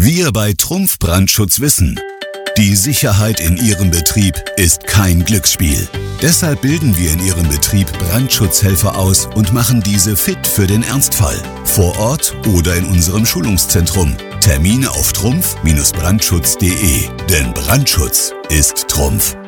Wir bei Trumpf Brandschutz wissen, die Sicherheit in Ihrem Betrieb ist kein Glücksspiel. Deshalb bilden wir in Ihrem Betrieb Brandschutzhelfer aus und machen diese fit für den Ernstfall. Vor Ort oder in unserem Schulungszentrum. Termine auf trumpf-brandschutz.de. Denn Brandschutz ist Trumpf.